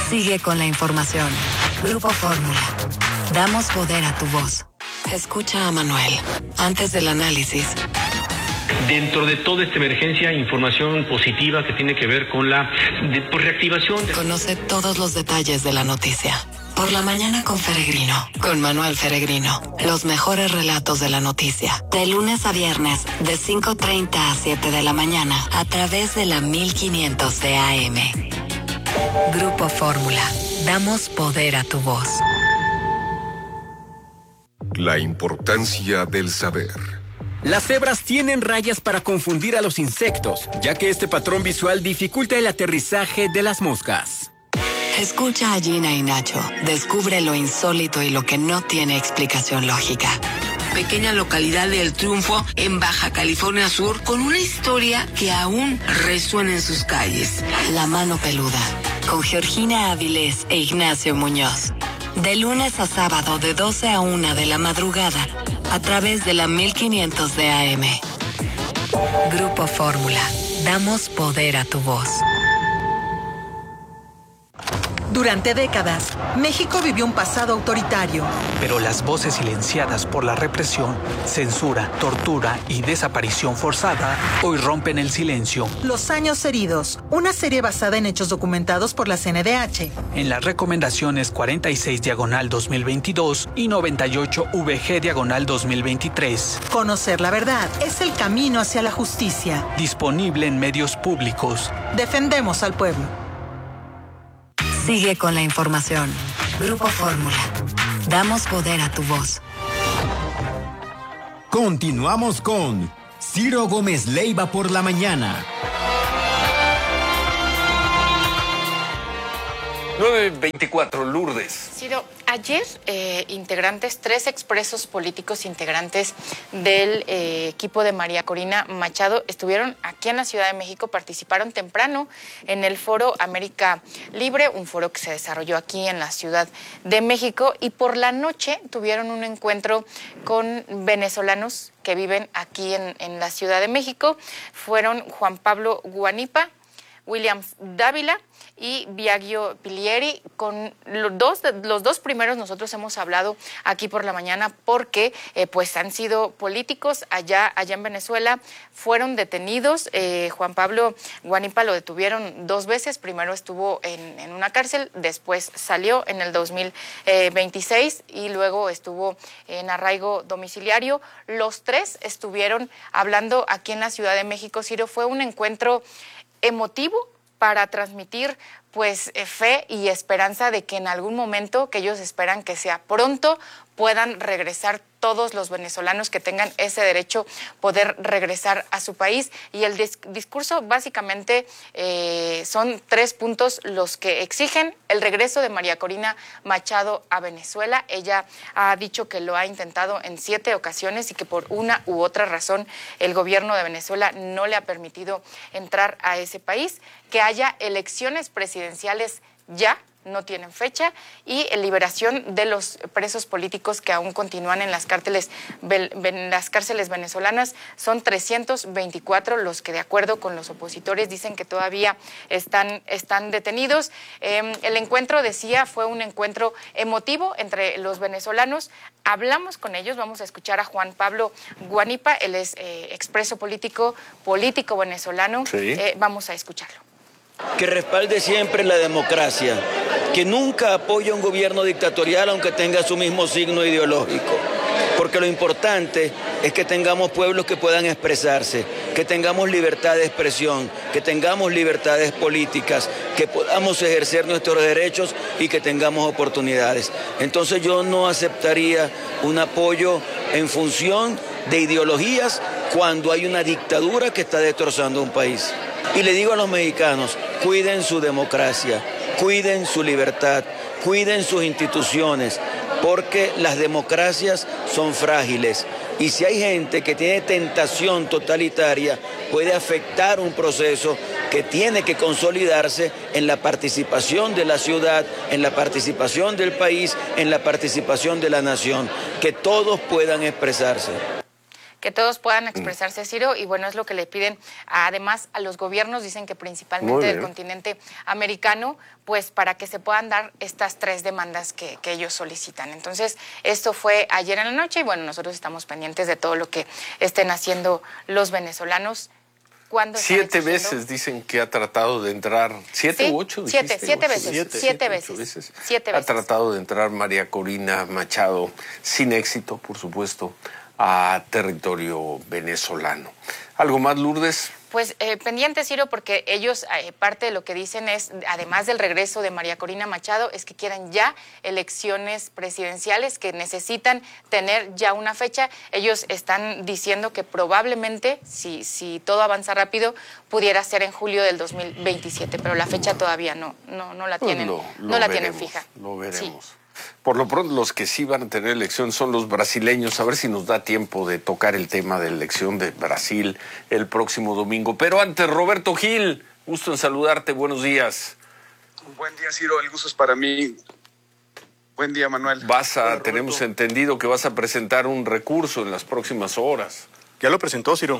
Sigue con la información. Grupo Fórmula. Damos poder a tu voz. Escucha a Manuel antes del análisis. Dentro de toda esta emergencia, información positiva que tiene que ver con la reactivación. Conoce todos los detalles de la noticia. Por la mañana con Feregrino, con Manuel Feregrino. Los mejores relatos de la noticia. De lunes a viernes, de 5:30 a 7 de la mañana, a través de la 1500 de AM. Grupo Fórmula. Damos poder a tu voz. La importancia del saber. Las cebras tienen rayas para confundir a los insectos, ya que este patrón visual dificulta el aterrizaje de las moscas. Escucha a Gina y Nacho. Descubre lo insólito y lo que no tiene explicación lógica. Pequeña localidad de El Triunfo, en Baja California Sur, con una historia que aún resuena en sus calles. La mano peluda, con Georgina Avilés e Ignacio Muñoz. De lunes a sábado, de 12 a 1 de la madrugada, a través de la 1500 de AM. Grupo Fórmula. Damos poder a tu voz. Durante décadas, México vivió un pasado autoritario. Pero las voces silenciadas por la represión, censura, tortura y desaparición forzada hoy rompen el silencio. Los años heridos, una serie basada en hechos documentados por la CNDH. En las recomendaciones 46/2022 y 98/VG/2023. Conocer la verdad es el camino hacia la justicia. Disponible en medios públicos. Defendemos al pueblo. Sigue con la información. Grupo Fórmula. Damos poder a tu voz. Continuamos con Ciro Gómez Leiva por la mañana. 9:24, Lourdes. Ciro, ayer tres expresos políticos integrantes del equipo de María Corina Machado estuvieron aquí en la Ciudad de México, participaron temprano en el Foro América Libre, un foro que se desarrolló aquí en la Ciudad de México, y por la noche tuvieron un encuentro con venezolanos que viven aquí en la Ciudad de México. Fueron Juan Pablo Guanipa, William Dávila y Biagio Pilieri. Con los dos primeros nosotros hemos hablado aquí por la mañana porque pues han sido políticos allá en Venezuela, fueron detenidos. Juan Pablo Guanipa lo detuvieron 2 veces, primero estuvo en una cárcel, después salió en el 2026 y luego estuvo en arraigo domiciliario. Los 3 estuvieron hablando aquí en la Ciudad de México. Ciro, fue un encuentro emotivo para transmitir pues fe y esperanza de que en algún momento, que ellos esperan que sea pronto, puedan regresar todos los venezolanos que tengan ese derecho, poder regresar a su país. Y el discurso básicamente son 3 puntos los que exigen el regreso de María Corina Machado a Venezuela. Ella ha dicho que lo ha intentado en 7 ocasiones y que por una u otra razón el gobierno de Venezuela no le ha permitido entrar a ese país, que haya elecciones presidenciales ya, no tienen fecha, y liberación de los presos políticos que aún continúan en las cárceles venezolanas. Son 324 los que, de acuerdo con los opositores, dicen que todavía están detenidos. El encuentro, decía, fue un encuentro emotivo entre los venezolanos. Hablamos con ellos, vamos a escuchar a Juan Pablo Guanipa, él es expreso político venezolano. Sí. Vamos a escucharlo. Que respalde siempre la democracia, que nunca apoye a un gobierno dictatorial aunque tenga su mismo signo ideológico, porque lo importante es que tengamos pueblos que puedan expresarse, que tengamos libertad de expresión, que tengamos libertades políticas, que podamos ejercer nuestros derechos y que tengamos oportunidades. Entonces yo no aceptaría un apoyo en función de ideologías cuando hay una dictadura que está destrozando un país. Y le digo a los mexicanos, cuiden su democracia, cuiden su libertad, cuiden sus instituciones, porque las democracias son frágiles. Y si hay gente que tiene tentación totalitaria, puede afectar un proceso que tiene que consolidarse en la participación de la ciudad, en la participación del país, en la participación de la nación, que todos puedan expresarse. que todos puedan expresarse, Ciro, y bueno, es lo que le piden además a los gobiernos, dicen que principalmente del continente americano, pues para que se puedan dar estas 3 demandas que ellos solicitan. Entonces, esto fue ayer en la noche y bueno, nosotros estamos pendientes de todo lo que estén haciendo los venezolanos. 7 veces dicen que ha tratado de entrar. ¿7 u 8? 7 veces. Ha tratado de entrar María Corina Machado, sin éxito, por supuesto, a territorio venezolano. ¿Algo más, Lourdes? Pues pendiente, Ciro, porque ellos, parte de lo que dicen es, además del regreso de María Corina Machado, es que quieren ya elecciones presidenciales, que necesitan tener ya una fecha. Ellos están diciendo que probablemente, si todo avanza rápido, pudiera ser en julio del 2027, pero la fecha todavía no la tienen, no la tienen fija. Lo veremos. Sí. Por lo pronto, los que sí van a tener elección son los brasileños. A ver si nos da tiempo de tocar el tema de la elección de Brasil el próximo domingo. Pero antes, Roberto Gil, gusto en saludarte. Buenos días. Buen día, Ciro. El gusto es para mí. Buen día, Manuel. Tenemos entendido que vas a presentar un recurso en las próximas horas. ¿Ya lo presentó, Ciro?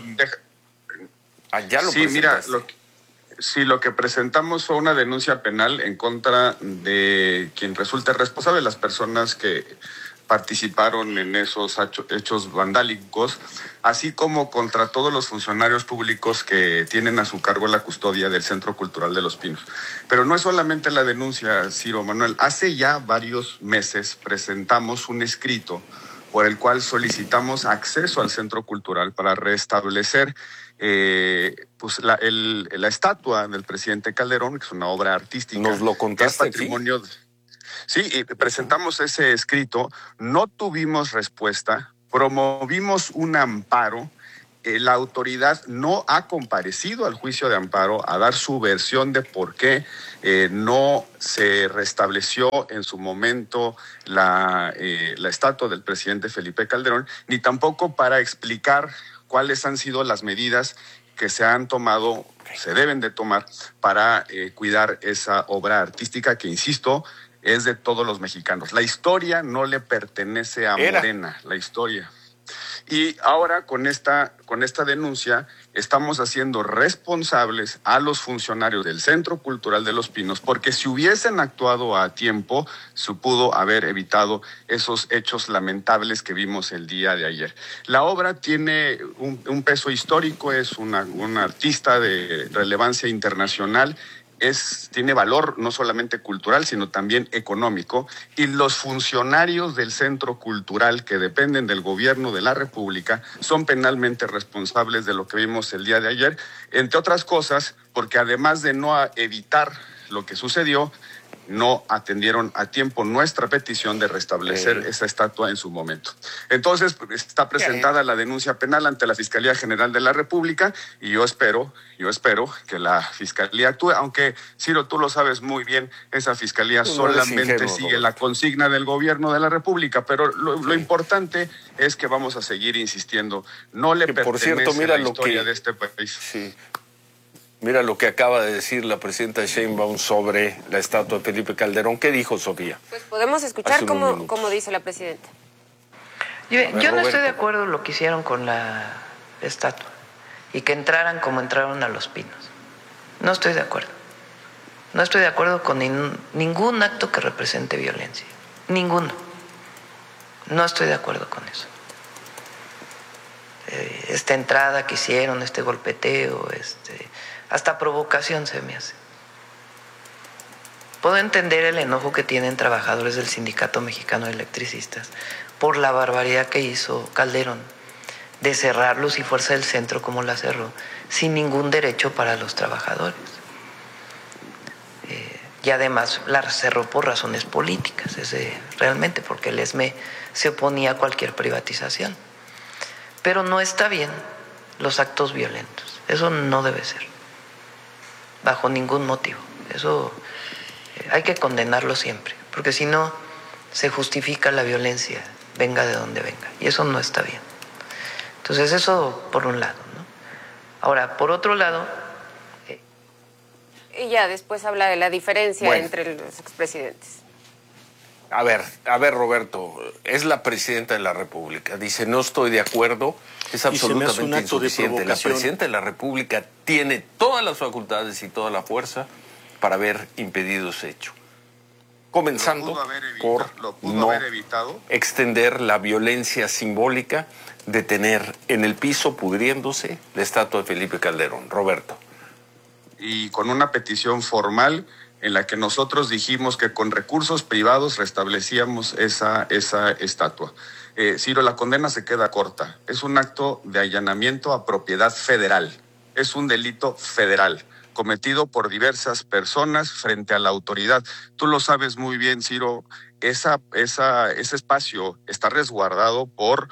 Ya lo presentaste. Mira, lo que presentamos fue una denuncia penal en contra de quien resulte responsable, las personas que participaron en esos hechos vandálicos, así como contra todos los funcionarios públicos que tienen a su cargo la custodia del Centro Cultural de Los Pinos. Pero no es solamente la denuncia, Ciro, Manuel. Hace ya varios meses presentamos un escrito por el cual solicitamos acceso al Centro Cultural para restablecer pues la estatua del presidente Calderón, que es una obra artística. Nos lo contaste, patrimonio. Sí, presentamos ese escrito, no tuvimos respuesta, promovimos un amparo, la autoridad no ha comparecido al juicio de amparo a dar su versión de por qué no se restableció en su momento la estatua del presidente Felipe Calderón, ni tampoco para explicar cuáles han sido las medidas que se han tomado, se deben de tomar para cuidar esa obra artística que, insisto, es de todos los mexicanos. La historia no le pertenece a Morena, la historia. Y ahora con esta denuncia estamos haciendo responsables a los funcionarios del Centro Cultural de Los Pinos, porque si hubiesen actuado a tiempo, se pudo haber evitado esos hechos lamentables que vimos el día de ayer. La obra tiene un peso histórico, es una artista de relevancia internacional, tiene valor no solamente cultural, sino también económico, y los funcionarios del Centro Cultural que dependen del gobierno de la República son penalmente responsables de lo que vimos el día de ayer, entre otras cosas, porque además de no evitar lo que sucedió, no atendieron a tiempo nuestra petición de restablecer esa estatua en su momento. Entonces, está presentada la denuncia penal ante la Fiscalía General de la República y yo espero que la Fiscalía actúe, aunque, Ciro, tú lo sabes muy bien, esa Fiscalía solamente sigue la consigna del gobierno de la República, pero lo importante es que vamos a seguir insistiendo. No le pertenece, por cierto, mira, la historia de este país. Sí. Mira lo que acaba de decir la presidenta Sheinbaum sobre la estatua de Felipe Calderón. ¿Qué dijo, Sofía? Pues podemos escuchar cómo dice la presidenta. Yo no estoy de acuerdo en lo que hicieron con la estatua y que entraran como entraron a Los Pinos. No estoy de acuerdo. No estoy de acuerdo con ningún acto que represente violencia. Ninguno. No estoy de acuerdo con eso. Esta entrada que hicieron, este golpeteo, hasta provocación se me hace. Puedo entender el enojo que tienen trabajadores del Sindicato Mexicano de Electricistas por la barbaridad que hizo Calderón de cerrar Luz y Fuerza del Centro como la cerró, sin ningún derecho para los trabajadores. Y además la cerró por razones políticas, realmente, porque el ESME se oponía a cualquier privatización. Pero no está bien los actos violentos. Eso no debe ser, bajo ningún motivo. Eso hay que condenarlo siempre, porque si no se justifica la violencia, venga de donde venga, y eso no está bien. Entonces eso por un lado, ¿no? Ahora, por otro lado... Y ya después habla de la diferencia entre los expresidentes. A ver, Roberto, es la presidenta de la República. Dice, no estoy de acuerdo, es absolutamente insuficiente. La presidenta de la República tiene todas las facultades y toda la fuerza para haber impedido ese hecho. Comenzando por no extender la violencia simbólica de tener en el piso, pudriéndose, la estatua de Felipe Calderón. Roberto. Y con una petición formal en la que nosotros dijimos que con recursos privados restablecíamos esa estatua. Ciro, la condena se queda corta. Es un acto de allanamiento a propiedad federal. Es un delito federal cometido por diversas personas frente a la autoridad. Tú lo sabes muy bien, Ciro, ese espacio está resguardado por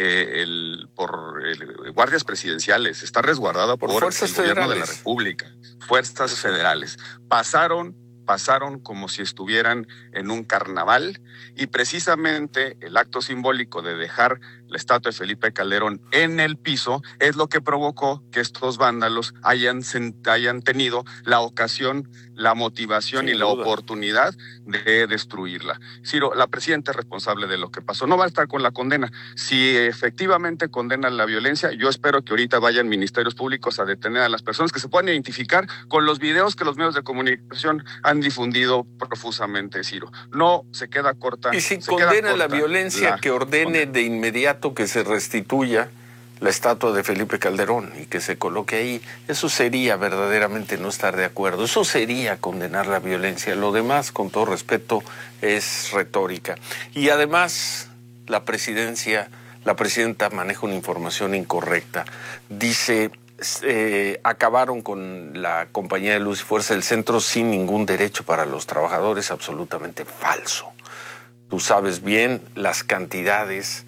guardias presidenciales, está resguardada por fuerzas el gobierno federales de la República, fuerzas federales. Pasaron como si estuvieran en un carnaval, y precisamente el acto simbólico de dejar la estatua de Felipe Calderón en el piso es lo que provocó que estos vándalos hayan tenido la ocasión, la motivación y la oportunidad de destruirla. Ciro, la presidenta es responsable de lo que pasó. No va a estar con la condena. Si efectivamente condenan la violencia, yo espero que ahorita vayan ministerios públicos a detener a las personas que se puedan identificar con los videos que los medios de comunicación han difundido profusamente, Ciro. No se queda corta. Y si condena la violencia, que ordene de inmediato que se restituya la estatua de Felipe Calderón y que se coloque ahí. Eso sería verdaderamente no estar de acuerdo. Eso sería condenar la violencia. Lo demás, con todo respeto, es retórica. Y además, la presidenta maneja una información incorrecta. Dice, acabaron con la Compañía de Luz y Fuerza del Centro sin ningún derecho para los trabajadores. Absolutamente falso. Tú sabes bien las cantidades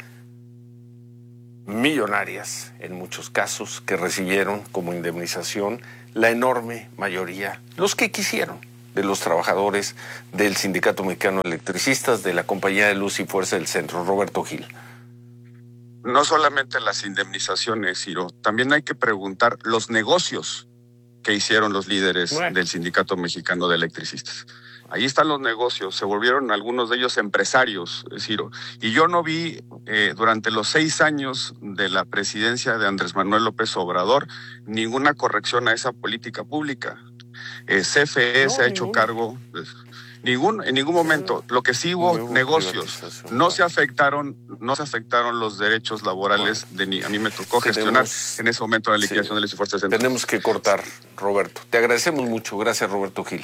millonarias, en muchos casos, que recibieron como indemnización la enorme mayoría, los que quisieron, de los trabajadores del Sindicato Mexicano de Electricistas, de la Compañía de Luz y Fuerza del Centro. Roberto Gil. No solamente las indemnizaciones, Ciro, también hay que preguntar los negocios que hicieron los líderes del Sindicato Mexicano de Electricistas. Ahí están los negocios, se volvieron algunos de ellos empresarios, Ciro. Y yo no vi durante los 6 años de la presidencia de Andrés Manuel López Obrador ninguna corrección a esa política pública. CFE se ha hecho cargo, en ningún momento. Lo que sí hubo negocios, no se afectaron los derechos laborales a mí me tocó gestionar en ese momento la liquidación de las fuerzas. Tenemos que cortar, Roberto. Te agradecemos mucho. Gracias, Roberto Gil.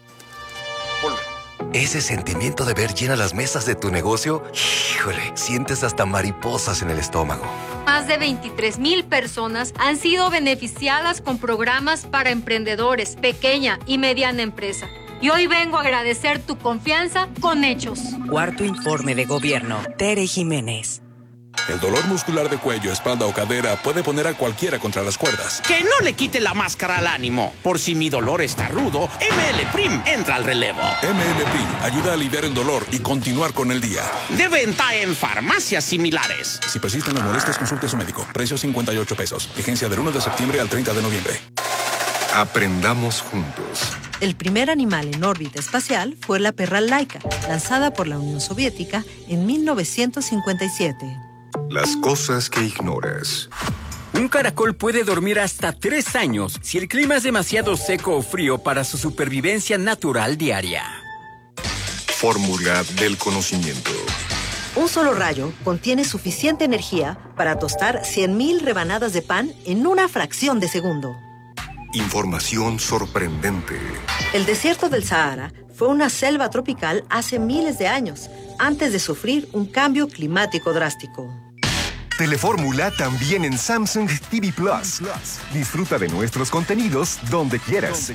Ese sentimiento de ver llenas las mesas de tu negocio, híjole, sientes hasta mariposas en el estómago. Más de 23,000 personas han sido beneficiadas con programas para emprendedores, pequeña y mediana empresa. Y hoy vengo a agradecer tu confianza con hechos. Cuarto informe de gobierno. Tere Jiménez. El dolor muscular de cuello, espalda o cadera puede poner a cualquiera contra las cuerdas. Que no le quite la máscara al ánimo. Por si mi dolor está rudo, ML Prim entra al relevo. ML Prim ayuda a aliviar el dolor y continuar con el día. De venta en farmacias similares. Si persisten las molestias, consulte a su médico. Precio $58. Vigencia del 1 de septiembre al 30 de noviembre. Aprendamos juntos. El primer animal en órbita espacial fue la perra Laika, lanzada por la Unión Soviética en 1957. Las cosas que ignoras. Un caracol puede dormir hasta 3 años si el clima es demasiado seco o frío para su supervivencia natural diaria. Fórmula del conocimiento. Un solo rayo contiene suficiente energía para tostar 100,000 rebanadas de pan en una fracción de segundo. Información sorprendente. El desierto del Sahara fue una selva tropical hace miles de años, antes de sufrir un cambio climático drástico. Telefórmula también en Samsung TV Plus. Disfruta de nuestros contenidos donde quieras.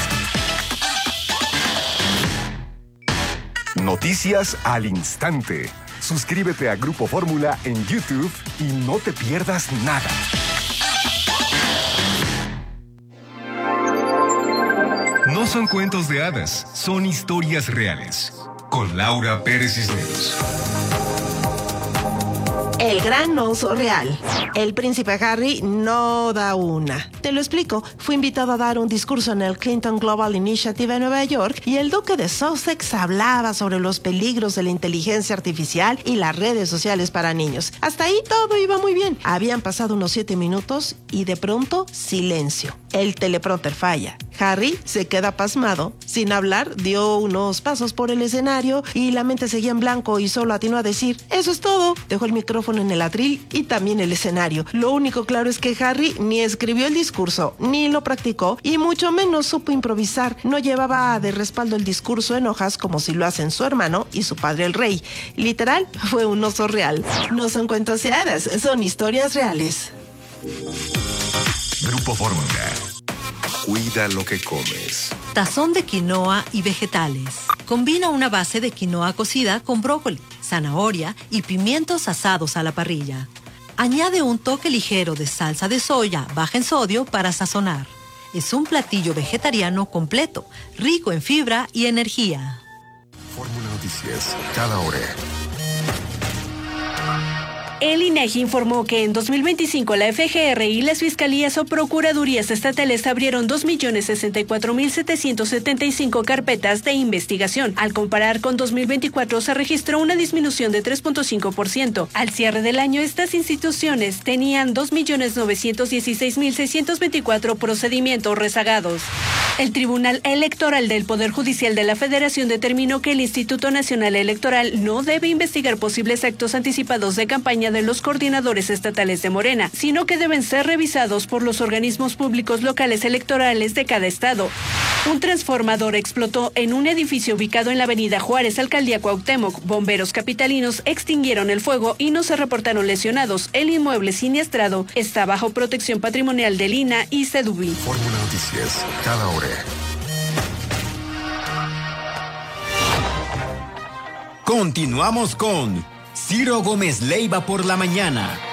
Noticias al instante. Suscríbete a Grupo Fórmula en YouTube y no te pierdas nada. No son cuentos de hadas, son historias reales. Con Laura Pérez Cisneros. El gran oso real. El príncipe Harry no da una. Te lo explico. Fue invitado a dar un discurso en el Clinton Global Initiative en Nueva York y el duque de Sussex hablaba sobre los peligros de la inteligencia artificial y las redes sociales para niños. Hasta ahí todo iba muy bien. Habían pasado unos 7 minutos y de pronto silencio. El teleprompter falla. Harry se queda pasmado. Sin hablar, dio unos pasos por el escenario y la mente seguía en blanco y solo atinó a decir: eso es todo. Dejó el micrófono en el atril y también el escenario. Lo único claro es que Harry ni escribió el discurso, ni lo practicó y mucho menos supo improvisar. No llevaba de respaldo el discurso en hojas como si lo hacen su hermano y su padre el rey. Literal, fue un oso real. No son cuentos de hadas, son historias reales. Grupo Fórmula. Cuida lo que comes. Tazón de quinoa y vegetales. Combina una base de quinoa cocida con brócoli, zanahoria y pimientos asados a la parrilla. Añade un toque ligero de salsa de soya baja en sodio para sazonar. Es un platillo vegetariano completo, rico en fibra y energía. Fórmula Noticias, cada hora. El INEGI informó que en 2025 la FGR y las fiscalías o procuradurías estatales abrieron 2.064.775 carpetas de investigación. Al comparar con 2024 se registró una disminución de 3.5%. Al cierre del año, estas instituciones tenían 2.916.624 procedimientos rezagados. El Tribunal Electoral del Poder Judicial de la Federación determinó que el Instituto Nacional Electoral no debe investigar posibles actos anticipados de campaña de los coordinadores estatales de Morena, sino que deben ser revisados por los organismos públicos locales electorales de cada estado. Un transformador explotó en un edificio ubicado en la avenida Juárez, Alcaldía Cuauhtémoc. Bomberos capitalinos extinguieron el fuego y no se reportaron lesionados. El inmueble siniestrado está bajo protección patrimonial del INAH y Sedubi. Fórmula Noticias, cada hora. Continuamos con Ciro Gómez Leiva por la mañana.